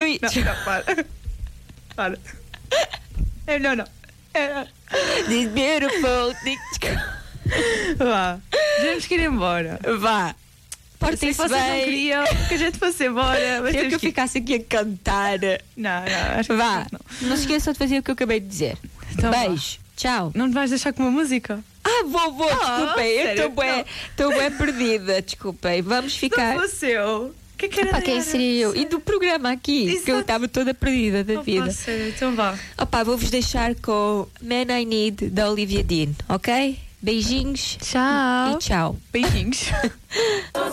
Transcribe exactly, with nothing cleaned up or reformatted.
fui. Não, não, para. Para. É, não, não. É, This beautiful thing. vá. Temos que ir embora. Vá. Se Portem-se vocês não bem. queriam que a gente fosse embora, mas Eu temos que eu que ir. ficasse aqui a cantar. Não, não, acho que Vá. não. Não se esqueçam de fazer o que eu acabei de dizer. Então vá. Beijo. Tchau. Não te vais deixar com uma música? Ah, vou, vou, desculpem. Eu sério? estou bem, estou bem perdida. Desculpem. Vamos ficar. Não fosse eu. O que é que era? Para quem seria eu? E do programa aqui, Exato. que eu estava toda perdida da Opa, vida. sério, então vá. Opa, vou-vos deixar com Man I Need da Olivia Dean, ok? Beijinhos Tchau. e tchau. Beijinhos.